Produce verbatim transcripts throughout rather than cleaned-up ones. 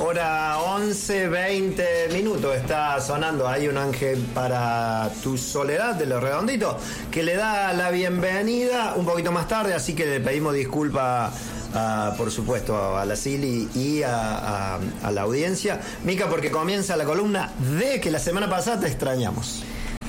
Hora once, veinte minutos. Está sonando ahí un ángel para tu soledad de Los Redonditos, que le da la bienvenida un poquito más tarde, así que le pedimos disculpas, uh, por supuesto, a la Silly y a, a, a la audiencia. Mica, porque comienza la columna de que la semana pasada te extrañamos.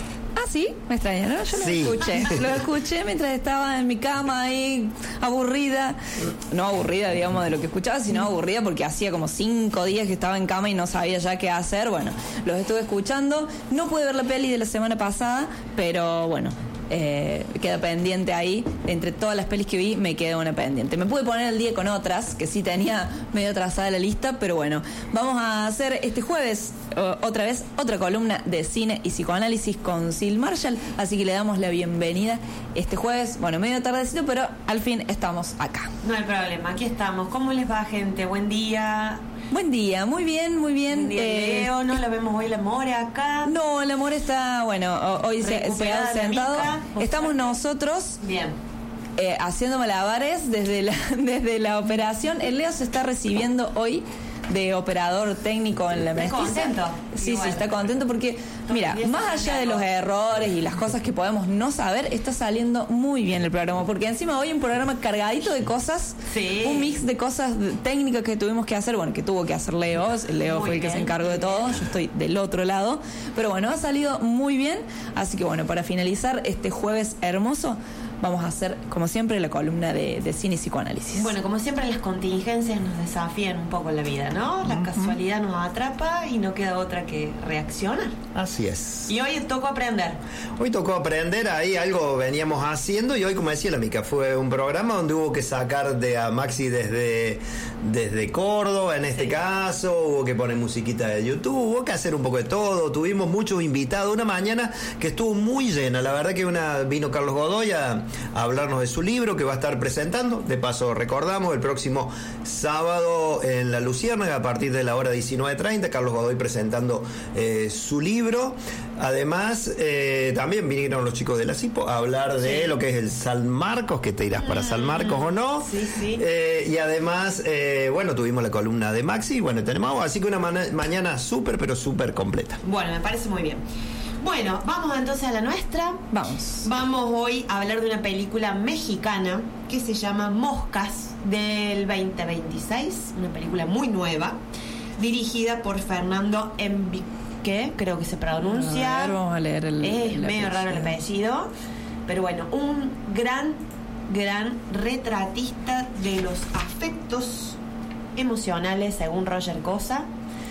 Sí, me extraña, ¿no? Yo lo sí. escuché. Lo escuché mientras estaba en mi cama ahí, aburrida. No aburrida, digamos, de lo que escuchaba, sino aburrida porque hacía como cinco días que estaba en cama y no sabía ya qué hacer. Bueno, los estuve escuchando. No pude ver la peli de la semana pasada, pero bueno, eh, queda pendiente ahí. Entre todas las pelis que vi, me queda una pendiente. Me pude poner el día con otras, que sí tenía medio trazada la lista, pero bueno, vamos a hacer este jueves otra vez otra columna de cine y psicoanálisis con Sil Marshall, así que le damos la bienvenida este jueves, bueno, medio tardecito, pero al fin estamos acá. No hay problema, aquí estamos. ¿Cómo les va, gente? Buen día. Buen día, muy bien, muy bien. Buen día, eh, Leo, no la vemos hoy la More acá. No, la More está, bueno, hoy se, se ha sentado. Estamos nosotros. Bien. Eh, haciendo malabares desde la, desde la operación. El Leo se está recibiendo hoy de operador técnico en la mestiza. ¿Está contento? Sí, Igual. sí, está contento porque, mira, más allá de los errores y las cosas que podemos no saber, está saliendo muy bien el programa, porque encima hoy un programa cargadito de cosas, sí. Un mix de cosas técnicas que tuvimos que hacer, bueno, que tuvo que hacer Leo, Leo muy fue el que bien, se encargó de todo, yo estoy del otro lado, pero bueno, ha salido muy bien, así que bueno, para finalizar este jueves hermoso, vamos a hacer, como siempre, la columna de, de cine y psicoanálisis. Bueno, como siempre, las contingencias nos desafían un poco en la vida, ¿no? La uh-huh. casualidad nos atrapa y no queda otra que reaccionar. Así es. Y hoy tocó aprender. Hoy tocó aprender, ahí algo veníamos haciendo, y hoy, como decía la Mica, fue un programa donde hubo que sacar de a Maxi desde, desde Córdoba, en este sí. caso, hubo que poner musiquita de YouTube, hubo que hacer un poco de todo, tuvimos muchos invitados, una mañana que estuvo muy llena, la verdad que una vino Carlos Godoy a a hablarnos de su libro que va a estar presentando. De paso recordamos el próximo sábado en La Luciérnaga a partir de la hora diecinueve treinta, Carlos Godoy presentando eh, su libro. Además eh, también vinieron los chicos de la CIPO a hablar de sí. lo que es el San Marcos, que te irás para San Marcos o no. Sí, sí. Eh, y además eh, bueno, tuvimos la columna de Maxi, bueno, tenemos así que una ma- mañana súper pero súper completa. Bueno, me parece muy bien. Bueno, vamos entonces a la nuestra. Vamos. Vamos hoy a hablar de una película mexicana que se llama Moscas, del veinte veintiséis, una película muy nueva, dirigida por Fernando Enrique, creo que se pronuncia. A ver, vamos a leer el Es el medio raro el apellido, pero bueno, un gran, gran retratista de los afectos emocionales, según Roger Cosa.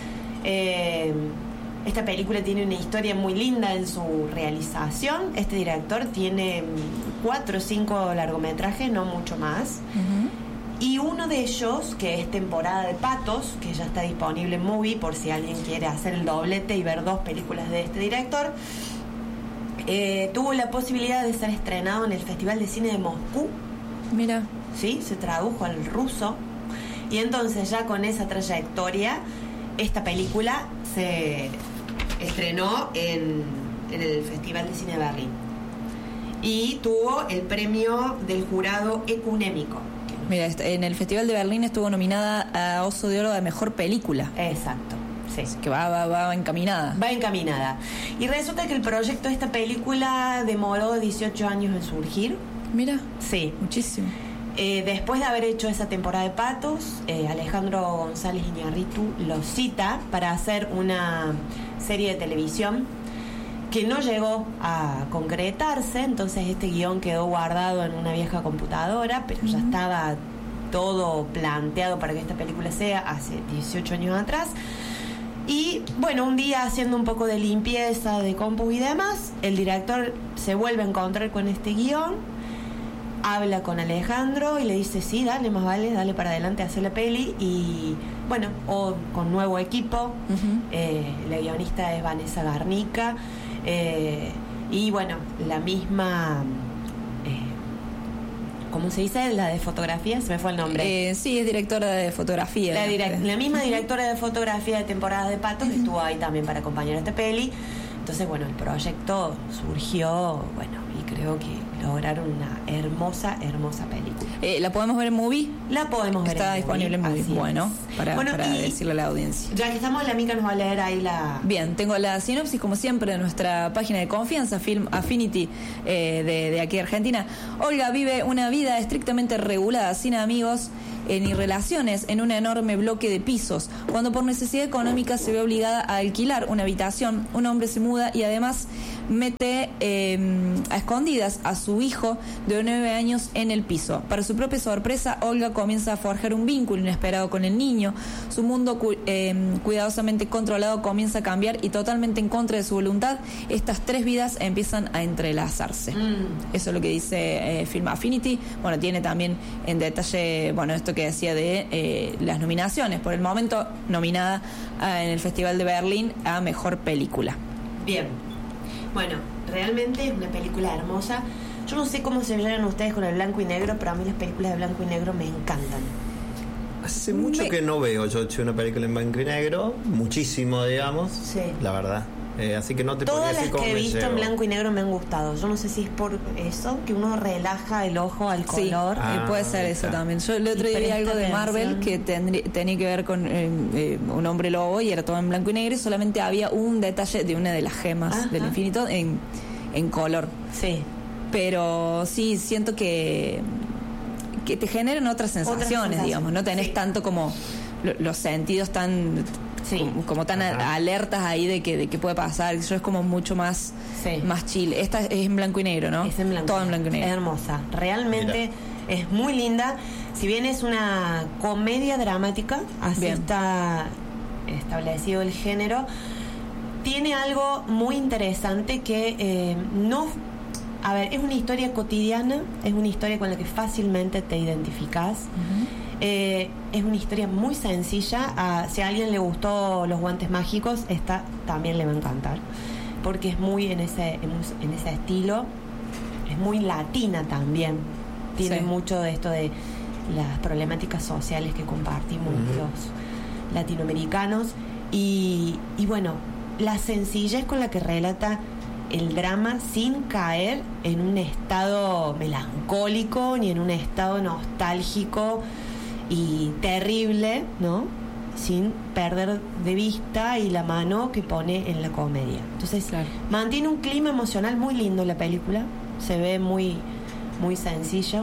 Eh... Esta película tiene una historia muy linda en su realización. Este director tiene cuatro o cinco largometrajes, no mucho más. Uh-huh. Y uno de ellos, que es Temporada de Patos, que ya está disponible en Movie, por si alguien quiere hacer el doblete y ver dos películas de este director, eh, tuvo la posibilidad de ser estrenado en el Festival de Cine de Moscú. Mira. Sí, se tradujo al ruso. Y entonces ya con esa trayectoria, esta película se estrenó en, en el Festival de Cine de Berlín y tuvo el premio del jurado ecuménico. Mira, en el Festival de Berlín estuvo nominada a Oso de Oro de Mejor Película. Exacto, sí. Que va, va, va encaminada. Va encaminada. Y resulta que el proyecto de esta película demoró dieciocho años en surgir. Mira, sí, muchísimo. Eh, después de haber hecho esa temporada de Patos, eh, Alejandro González Iñárritu lo cita para hacer una serie de televisión que no llegó a concretarse, entonces este guión quedó guardado en una vieja computadora, pero uh-huh. ya estaba todo planteado para que esta película sea hace dieciocho años atrás. Y bueno, un día haciendo un poco de limpieza de compu y demás, el director se vuelve a encontrar con este guión, habla con Alejandro y le dice, sí, dale, más vale, dale para adelante, hacer la peli. Y bueno, o con nuevo equipo, uh-huh. eh, la guionista es Vanessa Garnica, eh, y bueno, la misma, eh, ¿cómo se dice? La de fotografía, se me fue el nombre. Eh, sí, es directora de fotografía. La, direct- la misma directora de fotografía de Temporada de Patos, uh-huh. estuvo ahí también para acompañar a esta peli. Entonces, bueno, el proyecto surgió, bueno, y creo que lograron una hermosa, hermosa película. Eh, ¿La podemos ver en Movie? La podemos ver Está en disponible en Movie. Así Bueno, es. para, Bueno, para y decirle a la audiencia. ya que estamos, la Mica nos va a leer ahí la... Bien, tengo la sinopsis, como siempre, de nuestra página de confianza, Film Affinity, eh, de, de aquí de Argentina. Olga vive una vida estrictamente regulada, sin amigos eh, ni relaciones, en un enorme bloque de pisos. Cuando por necesidad económica se ve obligada a alquilar una habitación, un hombre se muda y además mete eh, a escondidas a su hijo de nueve años en el piso. Para su propia sorpresa, Olga comienza a forjar un vínculo inesperado con el niño. Su mundo cu eh, cuidadosamente controlado comienza a cambiar y totalmente en contra de su voluntad, estas tres vidas empiezan a entrelazarse. Mm. Eso es lo que dice eh, Film Affinity. Bueno, tiene también en detalle, bueno, esto que decía de eh, las nominaciones. Por el momento, nominada eh, en el Festival de Berlín a Mejor Película. Bien. Bueno, realmente es una película hermosa. Yo no sé cómo se llevan ustedes con el blanco y negro, pero a mí las películas de blanco y negro me encantan. Hace mucho me... que no veo yo una película en blanco y negro, muchísimo, digamos, sí. La verdad. Eh, así que no te Todas podría decir las cómo que he me visto llevo. en blanco y negro me han gustado. Yo no sé si es por eso, que uno relaja el ojo al Sí, color. Ah, eh, puede ser eso está. también. Yo el otro Y día vi presta algo de Marvel atención. que tendría, tenía que ver con eh, eh, un hombre lobo y era todo en blanco y negro y solamente había un detalle de una de las gemas Ajá. del infinito en, en color. Sí. Pero sí, siento que, que te generan otras sensaciones, sensaciones, digamos. No tenés sí. tanto como lo- los sentidos tan... Sí. Como, como tan a- alertas ahí de que, de que puede pasar. Eso es como mucho más, Sí. más chill. Esta es en blanco y negro, ¿no? Es en blanco. Todo en blanco y negro. Es hermosa. Realmente es muy linda. Si bien es una comedia dramática, así Bien. está establecido el género, tiene algo muy interesante que eh, no... A ver, es una historia cotidiana, es una historia con la que fácilmente te identificás. Ujú. Eh, es una historia muy sencilla. Ah, si a alguien le gustó Los Guantes Mágicos, esta también le va a encantar, porque es muy en ese, en, en ese estilo. Es muy latina también. Tiene Sí. mucho de esto de las problemáticas sociales que compartimos Ujú. los latinoamericanos. Y, y bueno, la sencillez con la que relata el drama sin caer en un estado melancólico ni en un estado nostálgico y terrible, ¿no? Sin perder de vista y la mano que pone en la comedia. Entonces, Claro. mantiene un clima emocional muy lindo la película. Se ve muy, muy sencillo.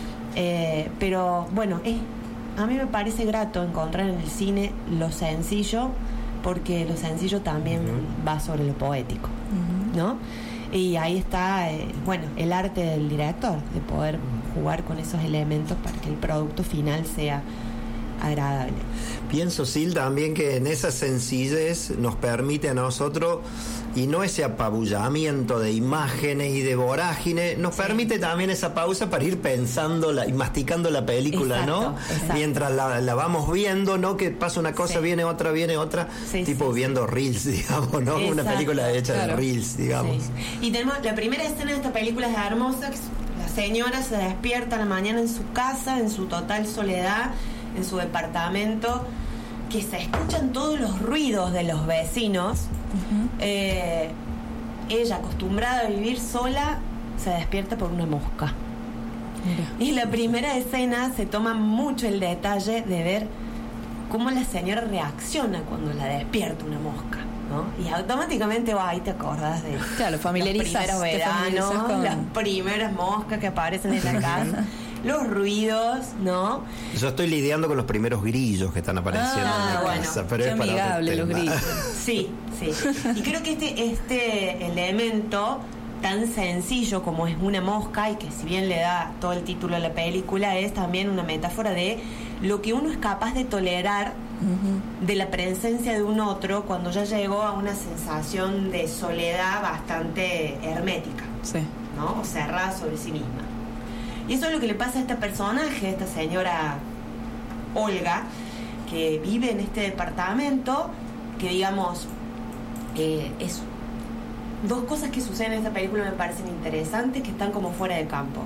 Eh, pero bueno, es, a mí me parece grato encontrar en el cine lo sencillo, porque lo sencillo también Ujú. va sobre lo poético, Ujú. ¿no? Y ahí está, eh, bueno, el arte del director, de poder jugar con esos elementos para que el producto final sea agradable. Pienso, Sil, también que en esa sencillez nos permite a nosotros, y no ese apabullamiento de imágenes y de vorágine, nos Sí. permite también esa pausa para ir pensando la, y masticando la película, Exacto, ¿no? exacto. Mientras la, la vamos viendo, ¿no? Que pasa una cosa, Sí. viene otra, viene otra, Sí, tipo sí, viendo reels, digamos, ¿no? Una Exacto, película hecha claro. de reels, digamos. Sí. Y tenemos la primera escena de esta película es hermosa, que es- la señora se despierta a la mañana en su casa, en su total soledad, en su departamento, que se escuchan todos los ruidos de los vecinos. Ujú. Eh, ella, acostumbrada a vivir sola, se despierta por una mosca. Mira. Y la primera escena se toma mucho el detalle de ver cómo la señora reacciona cuando la despierta una mosca, ¿no? Y automáticamente va ahí te acordás de Claro, familiarizas, los te primeros familiarizas veranos, con- las primeras moscas que aparecen en la casa, los ruidos, ¿no? Yo estoy lidiando con los primeros grillos que están apareciendo Ah, en la bueno, casa, pero qué es para otro amigable los tema. grillos. Sí, sí. Y creo que este, este elemento tan sencillo como es una mosca, y que si bien le da todo el título a la película, es también una metáfora de lo que uno es capaz de tolerar Ujú. de la presencia de un otro cuando ya llegó a una sensación de soledad bastante hermética, Sí. ¿no? O cerrada sobre sí misma. Y eso es lo que le pasa a este personaje, a esta señora Olga, que vive en este departamento, que digamos, eh, es dos cosas que suceden en esta película me parecen interesantes, que están como fuera de campo.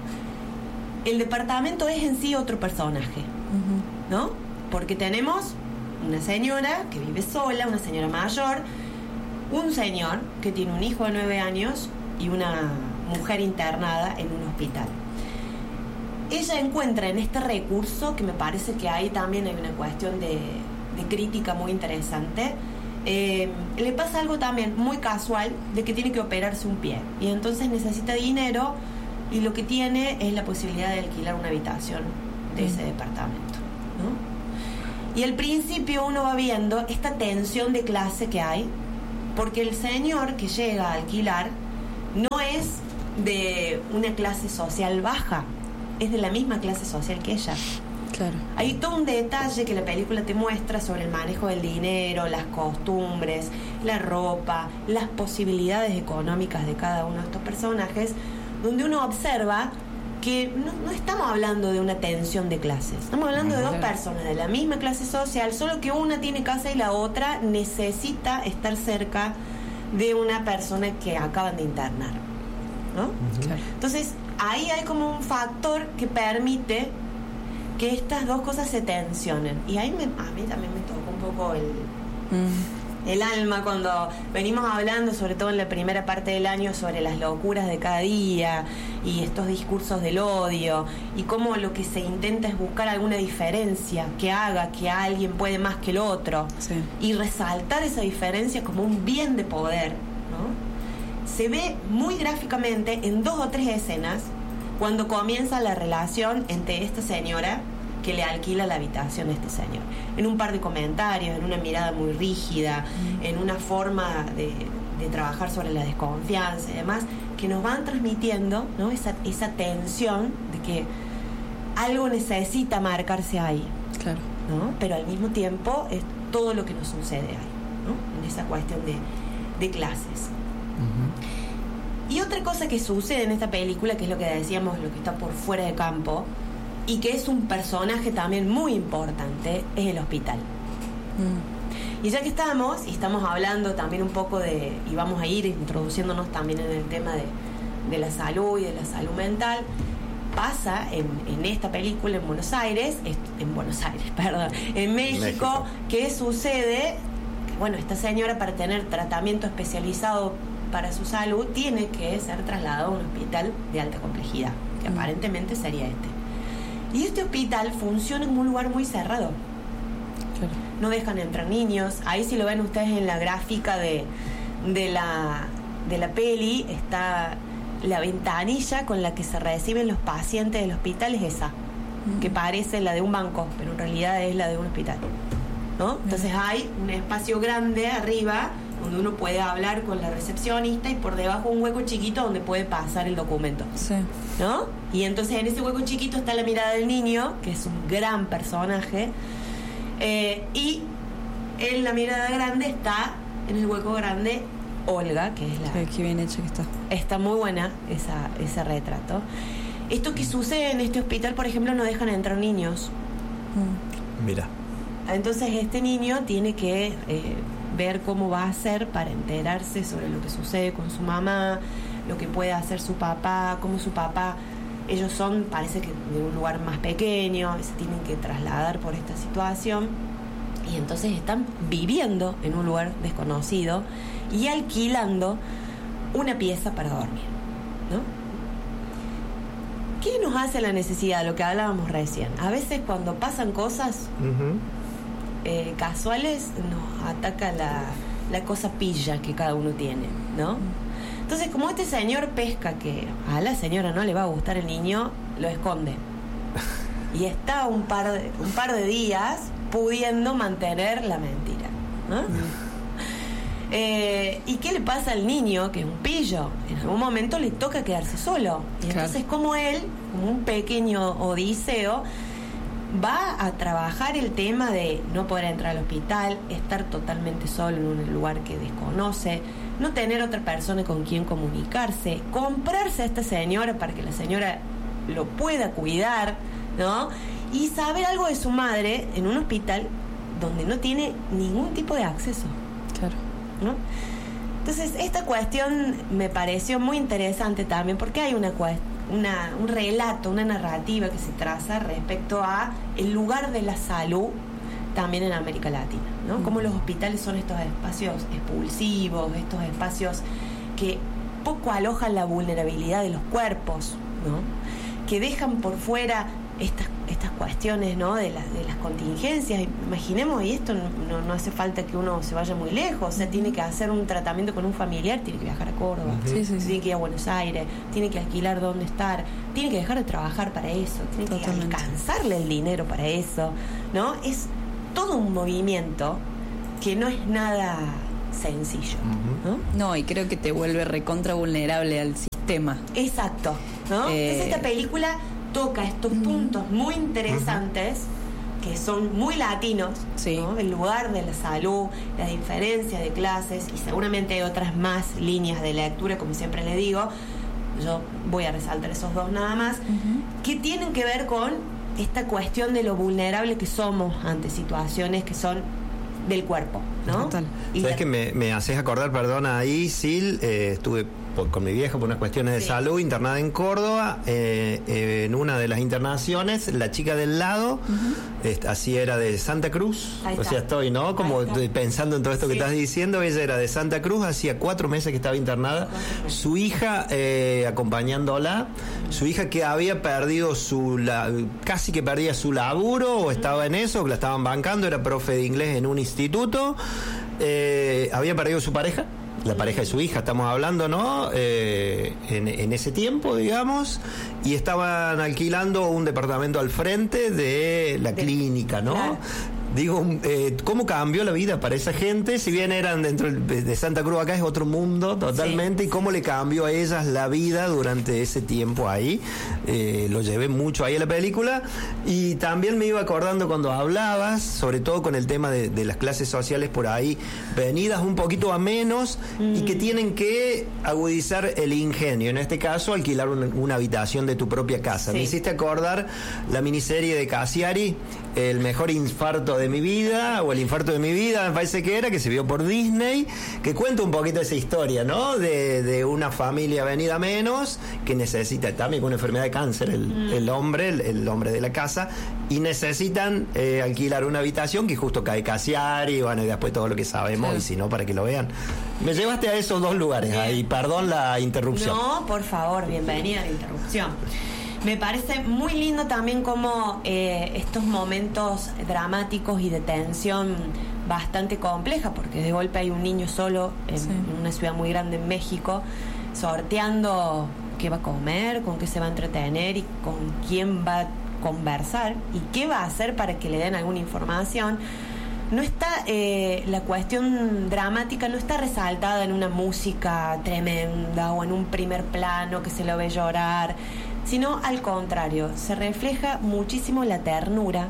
El departamento es en sí otro personaje, Ujú. ¿no? Porque tenemos una señora que vive sola, una señora mayor, un señor que tiene un hijo de nueve años y una mujer internada en un hospital. Ella encuentra en este recurso, que me parece que ahí también hay una cuestión de, de crítica muy interesante, eh, le pasa algo también muy casual de que tiene que operarse un pie y entonces necesita dinero y lo que tiene es la posibilidad de alquilar una habitación de ese departamento, ¿no? Y al principio uno va viendo esta tensión de clase que hay, porque el señor que llega a alquilar no es de una clase social baja, es de la misma clase social que ella. Claro. Hay todo un detalle que la película te muestra sobre el manejo del dinero, las costumbres, la ropa, las posibilidades económicas de cada uno de estos personajes, donde uno observa que no, no estamos hablando de una tensión de clases, estamos hablando de dos personas de la misma clase social, solo que una tiene casa y la otra necesita estar cerca de una persona que acaban de internar, ¿no? Uh-huh. Claro. Entonces ahí hay como un factor que permite que estas dos cosas se tensionen. Y ahí me, a mí también me tocó un poco el, mm. el alma cuando venimos hablando, sobre todo en la primera parte del año, sobre las locuras de cada día y estos discursos del odio y cómo lo que se intenta es buscar alguna diferencia que haga que alguien puede más que el otro, sí. Y resaltar esa diferencia como un bien de poder, ¿no? Se ve muy gráficamente en dos o tres escenas cuando comienza la relación entre esta señora que le alquila la habitación a este señor. En un par de comentarios, en una mirada muy rígida, mm. en una forma de, de trabajar sobre la desconfianza y demás, que nos van transmitiendo, ¿no? esa, esa tensión de que algo necesita marcarse ahí. Claro. ¿No? Pero al mismo tiempo es todo lo que nos sucede ahí, ¿no? En esa cuestión de, de clases. Uh-huh. Y otra cosa que sucede en esta película, que es lo que decíamos, lo que está por fuera de campo, y que es un personaje también muy importante, es el hospital. Mm. Y ya que estamos, y estamos hablando también un poco de, y vamos a ir introduciéndonos también en el tema de, de la salud y de la salud mental, pasa en, en esta película en Buenos Aires, en Buenos Aires, perdón, en México, México. ¿Qué sucede? Bueno, esta señora, para tener tratamiento especializado para su salud, tiene que ser trasladada a un hospital de alta complejidad, que mm. aparentemente sería este. Y este hospital funciona en un lugar muy cerrado. Claro. No dejan entrar niños. Ahí, si lo ven ustedes en la gráfica de, de, la, de la peli, está la ventanilla con la que se reciben los pacientes del hospital, es esa, mm. que parece la de un banco, pero en realidad es la de un hospital, ¿no? Mm. Entonces hay un espacio grande arriba donde uno puede hablar con la recepcionista y por debajo un hueco chiquito donde puede pasar el documento, sí. ¿no? Y entonces en ese hueco chiquito está la mirada del niño, que es un gran personaje, eh, y en la mirada grande está, en el hueco grande, Olga, que es la... Qué, qué bien hecho que está. Está muy buena esa, ese retrato. Esto que sucede en este hospital, por ejemplo, no dejan entrar niños. Mm. Mira. Entonces este niño tiene que... Eh, ver cómo va a hacer para enterarse sobre lo que sucede con su mamá, lo que puede hacer su papá, cómo su papá, ellos son, parece que de un lugar más pequeño, se tienen que trasladar por esta situación y entonces están viviendo en un lugar desconocido y alquilando una pieza para dormir, ¿no? ¿Qué nos hace la necesidad? Lo que hablábamos recién. A veces cuando pasan cosas... Uh-huh. Eh, casuales, nos ataca la, la cosa pilla que cada uno tiene, ¿no? Entonces, como este señor pesca que a la señora no le va a gustar el niño, lo esconde y está un par de, un par de días pudiendo mantener la mentira, ¿no? Eh, ¿y qué le pasa al niño, que es un pillo? En algún momento le toca quedarse solo y claro. Entonces, como él, como un pequeño odiseo, va a trabajar el tema de no poder entrar al hospital, estar totalmente solo en un lugar que desconoce, no tener otra persona con quien comunicarse, comprarse a esta señora para que la señora lo pueda cuidar, ¿no? Y saber algo de su madre en un hospital donde no tiene ningún tipo de acceso. Claro. ¿No? Entonces, esta cuestión me pareció muy interesante también porque hay una cuestión, Una, un relato, una narrativa que se traza respecto a el lugar de la salud también en América Latina, ¿no? Mm. Cómo los hospitales son estos espacios expulsivos, estos espacios que poco alojan la vulnerabilidad de los cuerpos, ¿no? Que dejan por fuera estas estas cuestiones, ¿no? de las de las contingencias. Imaginemos, y esto no, no, no hace falta que uno se vaya muy lejos, o sea, tiene que hacer un tratamiento con un familiar, tiene que viajar a Córdoba, sí, sí, sí. tiene que ir a Buenos Aires, tiene que alquilar dónde estar, tiene que dejar de trabajar para eso, tiene Totalmente. que alcanzarle el dinero para eso, ¿no? Es todo un movimiento que no es nada sencillo, ¿no? No, y creo que te vuelve recontra vulnerable al sistema. Exacto, ¿no? Eh, Entonces esta película toca estos puntos muy interesantes que son muy latinos, Sí. ¿no? El lugar de la salud, la diferencia de clases, y seguramente hay otras más líneas de lectura, como siempre le digo. Yo voy a resaltar esos dos nada más, que tienen que ver con esta cuestión de lo vulnerable que somos ante situaciones que son del cuerpo, ¿no? Total. Y ¿Sabes la- que me, me haces acordar, perdona, ahí, Sil, eh, estuve por- con mi vieja por unas cuestiones de Sí. salud, internada en Córdoba, eh, eh, en una de las internaciones, la chica del lado, est- así era de Santa Cruz, Ahí o está. sea, estoy, ¿no? Como Ahí está. de- pensando en todo esto que Sí. estás diciendo, ella era de Santa Cruz, hacía cuatro meses que estaba internada, su hija eh, acompañándola, su hija que había perdido su, la- casi que perdía su laburo, o estaba en eso, que la estaban bancando, era profe de inglés en un instituto, eh, había perdido su pareja, la pareja de su hija, estamos hablando, ¿no? Eh, en, en ese tiempo, digamos, y estaban alquilando un departamento al frente de la De- clínica, ¿no? claro. Digo, eh, ¿cómo cambió la vida para esa gente? Si bien eran dentro del- de Santa Cruz, acá es otro mundo totalmente, Sí. y cómo le cambió a ellas la vida durante ese tiempo ahí. Eh, lo llevé mucho ahí a la película, y también me iba acordando cuando hablabas, sobre todo con el tema de, de las clases sociales por ahí, venidas un poquito a menos, y que tienen que agudizar el ingenio. En este caso, alquilar una, una habitación de tu propia casa. Sí. Me hiciste acordar la miniserie de Cassiari, El mejor infarto de mi vida, o El infarto de mi vida, me parece que era, que se vio por Disney, que cuenta un poquito esa historia, ¿no? De, de una familia venida a menos, que necesita, también con una enfermedad de cáncer, el, el hombre, el, el hombre de la casa, y necesitan eh, alquilar una habitación, que justo cae Cassiari, bueno, y después todo lo que sabemos, Claro. y si no, para que lo vean. Me llevaste a esos dos lugares ahí, perdón la interrupción. No, por favor, bienvenida a la interrupción. Me parece muy lindo también como eh, estos momentos dramáticos y de tensión bastante compleja, porque de golpe hay un niño solo en, Sí. en una ciudad muy grande en México, sorteando qué va a comer, con qué se va a entretener y con quién va a conversar y qué va a hacer para que le den alguna información. No está, eh, la cuestión dramática no está resaltada en una música tremenda o en un primer plano que se lo ve llorar, sino al contrario, se refleja muchísimo la ternura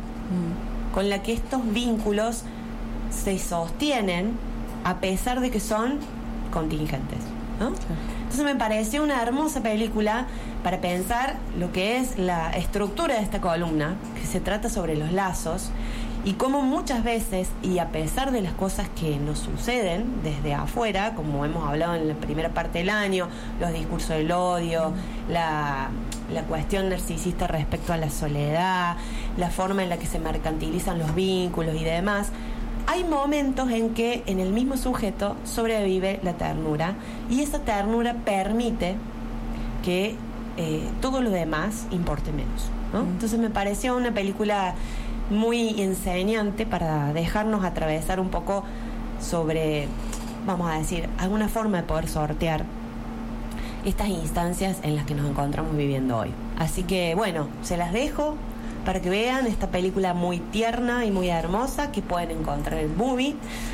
con la que estos vínculos se sostienen a pesar de que son contingentes, ¿no? Entonces me pareció una hermosa película para pensar lo que es la estructura de esta columna, que se trata sobre los lazos, y cómo muchas veces, y a pesar de las cosas que nos suceden desde afuera, como hemos hablado en la primera parte del año, los discursos del odio, la, la cuestión narcisista respecto a la soledad, la forma en la que se mercantilizan los vínculos y demás, hay momentos en que en el mismo sujeto sobrevive la ternura, y esa ternura permite que eh, todo lo demás importe menos, ¿no? Entonces me pareció una película muy enseñante para dejarnos atravesar un poco sobre, vamos a decir, alguna forma de poder sortear estas instancias en las que nos encontramos viviendo hoy. Así que bueno, se las dejo para que vean esta película muy tierna y muy hermosa que pueden encontrar en Movie.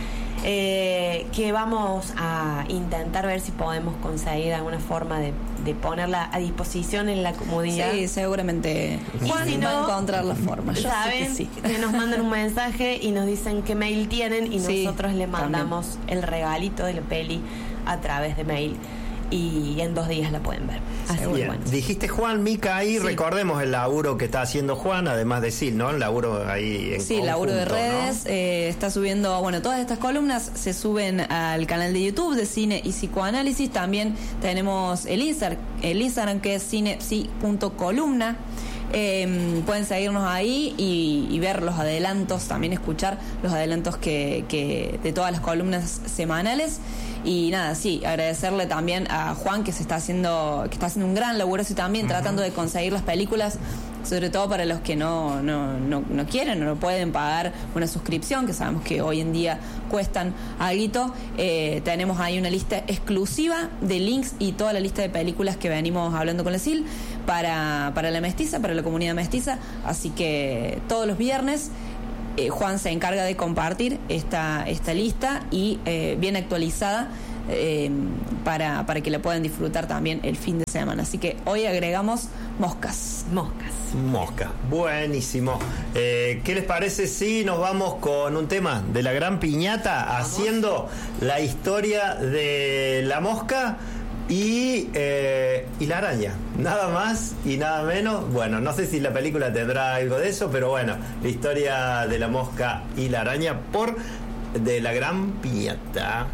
Eh, que vamos a intentar ver si podemos conseguir alguna forma de, de ponerla a disposición en la comunidad. Sí, seguramente Juan, si va a no, encontrar la forma. Yo sé Saben que sí. que nos mandan un mensaje y nos dicen qué mail tienen, y Sí, nosotros le mandamos el regalito de la peli a través de mail, y en dos días la pueden ver. Así que Bien, bueno. dijiste Juan, Mica, ahí Sí. recordemos el laburo que está haciendo Juan, además de Sil, ¿no? El laburo ahí en Sí, laburo de conjunto, ¿no? redes, eh, está subiendo, bueno, todas estas columnas se suben al canal de YouTube de Cine y Psicoanálisis. También tenemos el Instagram, el Instagram que es cinepsi punto columna. Eh, pueden seguirnos ahí y, y ver los adelantos, también escuchar los adelantos que, que de todas las columnas semanales. Y nada, sí, agradecerle también a Juan, que se está haciendo, que está haciendo un gran laburo también, uh-huh. tratando de conseguir las películas, sobre todo para los que no, no, no, no quieren o no pueden pagar una suscripción, que sabemos que hoy en día cuestan algo. Eh, tenemos ahí una lista exclusiva de links y toda la lista de películas que venimos hablando con la S I L para, para la mestiza, para la comunidad mestiza. Así que todos los viernes Eh, Juan se encarga de compartir esta, esta lista y eh, bien actualizada eh, para, para que la puedan disfrutar también el fin de semana. Así que hoy agregamos moscas. Moscas. Mosca, buenísimo. Eh, ¿Qué les parece si nos vamos con un tema de la gran piñata, ¿Vamos? haciendo la historia de la mosca y, eh, y la araña? Nada más y nada menos. Bueno, no sé si la película tendrá algo de eso, pero bueno, la historia de la mosca y la araña por de la gran piñata.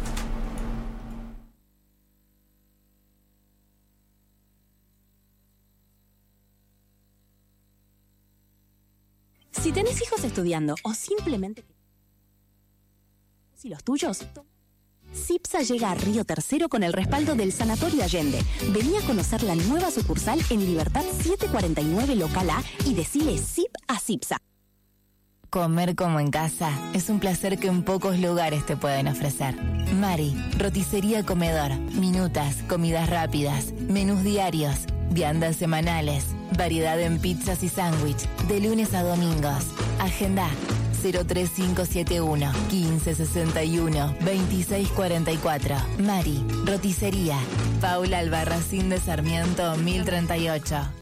Si tenés hijos estudiando o simplemente si los tuyos, CIPSA llega a Río Tercero con el respaldo del Sanatorio Allende. Vení a conocer la nueva sucursal en Libertad setecientos cuarenta y nueve Local A y decile SIP a CIPSA. Comer como en casa es un placer que en pocos lugares te pueden ofrecer. Mari, roticería comedor, minutas, comidas rápidas, menús diarios, viandas semanales, variedad en pizzas y sándwich, de lunes a domingos. Agenda cero tres cinco siete uno, quince sesenta y uno, veintiséis cuarenta y cuatro. Mari, roticería, Paula Albarracín de Sarmiento, mil treinta y ocho.